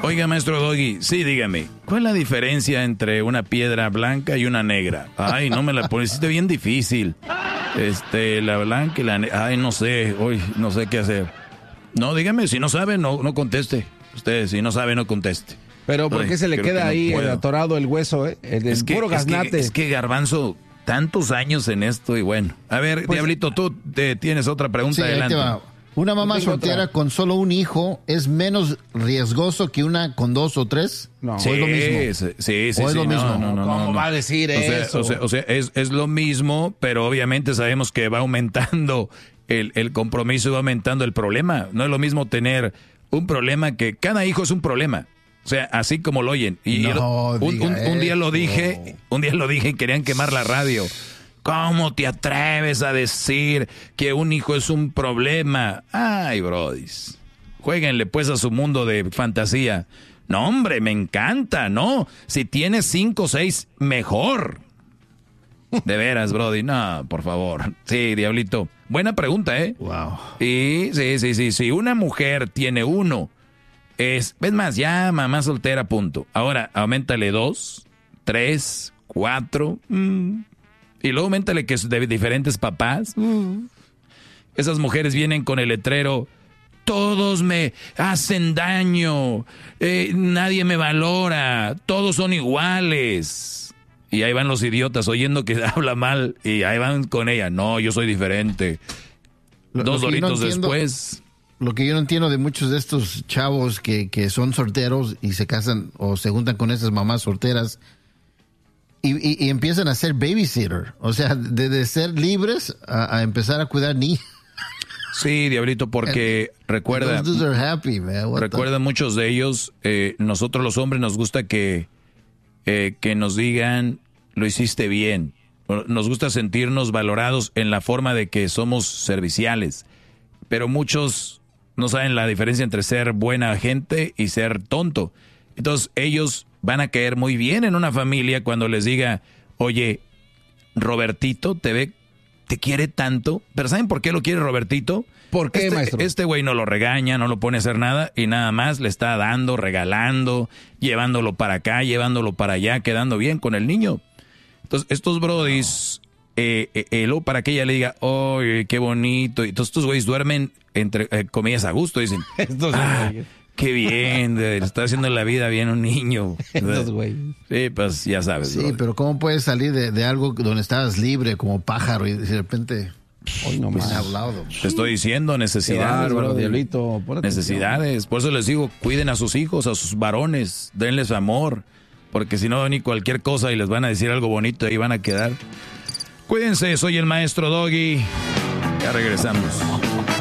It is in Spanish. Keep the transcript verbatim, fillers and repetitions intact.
Oiga, maestro Doggy, sí, dígame, ¿cuál es la diferencia entre una piedra blanca y una negra? Ay, no me la pusiste bien difícil. Este, la blanca y la negra. Ay, no sé, hoy no sé qué hacer. No, dígame, si no sabe, no, no conteste. Usted, si no sabe, no conteste. Pero ¿por qué Ay, se le queda no ahí puedo. atorado el hueso, eh? El, el Es que, puro es gaznate. que, es que Garbanzo, tantos años en esto y bueno. A ver, Pues, Diablito, tú te tienes otra pregunta, Sí, ahí adelante. te va. ¿Una mamá Tengo soltera otra. con solo un hijo es menos riesgoso que una con dos o tres? No. Sí, ¿O es lo mismo? sí, sí, sí, ¿O es sí, lo no, mismo? no, no, ¿Cómo no, va a no. decir O sea, eso? O sea, o sea, es, es lo mismo, pero obviamente sabemos que va aumentando el, el compromiso y va aumentando el problema. No es lo mismo tener un problema que cada hijo es un problema. O sea, así como lo oyen. Y No, un, diga un- un día lo eso. dije, un día lo dije y querían quemar la radio. ¿Cómo te atreves a decir que un hijo es un problema? Ay, brodis. Jueguenle pues a su mundo de fantasía. No, hombre, me encanta, ¿no? Si tienes cinco o seis, mejor. De veras, brody. No, por favor. Sí, Diablito. Buena pregunta, ¿eh? Wow. Y sí, sí, sí. Si una mujer tiene uno, es, es más, ya mamá soltera, punto. Ahora, aumentale dos, tres, cuatro. mm, y luego aumentale que es de diferentes papás. mm. Esas mujeres vienen con el letrero. Todos me hacen daño, eh, nadie me valora, todos son iguales. Y ahí van los idiotas oyendo que habla mal y ahí van con ella. No, yo soy diferente. Lo- Dos lo que yo no doritos entiendo- después. Lo que yo no entiendo de muchos de estos chavos que, que son solteros y se casan o se juntan con esas mamás solteras y, y- y empiezan a ser babysitter. O sea, de, de ser libres a, a empezar a cuidar niños. Sí, Diablito, porque recuerda, Those dudes are happy, man. What the- recuerda muchos de ellos, eh, nosotros los hombres nos gusta que, eh, que nos digan, lo hiciste bien. Nos gusta sentirnos valorados en la forma de que somos serviciales. Pero muchos no saben la diferencia entre ser buena gente y ser tonto. Entonces ellos van a caer muy bien en una familia cuando les diga, oye, Robertito te ve, te quiere tanto. ¿Pero saben por qué lo quiere Robertito? ¿Por qué, Este- maestro? Este güey no lo regaña, no lo pone a hacer nada y nada más le está dando, regalando, llevándolo para acá, llevándolo para allá, quedando bien con el niño. Entonces, estos brodis, eh, eh, eh, luego para que ella le diga, oye, qué bonito. Y entonces estos güeyes duermen, entre eh, comillas, a gusto. Dicen, Estos "Ah, güeyes. qué bien, de- le está haciendo la vida bien a un niño. Estos güeyes. Sí, pues ya sabes. Sí, brody. pero ¿cómo puedes salir de, de algo donde estabas libre como pájaro y de repente Hoy no pues, más. hablado? Te estoy diciendo Qué necesidades, bárbaro, brody. Diablito. Pon atención. Necesidades. Por eso les digo, cuiden a sus hijos, a sus varones, denles amor. Porque si no, ni cualquier cosa y les van a decir algo bonito, ahí van a quedar. Cuídense, soy el maestro Doggy. Ya regresamos.